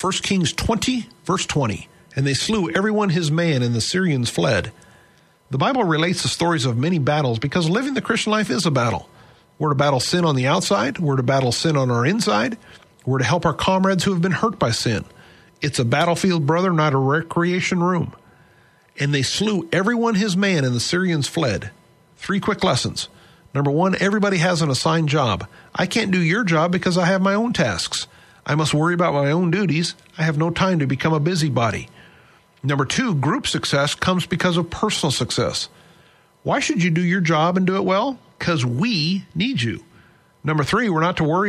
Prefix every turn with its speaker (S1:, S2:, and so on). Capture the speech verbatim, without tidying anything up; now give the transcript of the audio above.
S1: First Kings twenty, verse twenty. And they slew every one his man, and the Syrians fled. The Bible relates the stories of many battles because living the Christian life is a battle. We're to battle sin on the outside. We're to battle sin on our inside. We're to help our comrades who have been hurt by sin. It's a battlefield, brother, not a recreation room. And they slew every one his man, and the Syrians fled. Three quick lessons. Number one, everybody has an assigned job. I can't do your job because I have my own tasks. I must worry about my own duties. I have no time to become a busybody. Number two, group success comes because of personal success. Why should you do your job and do it well? Because we need you. Number three, we're not to worry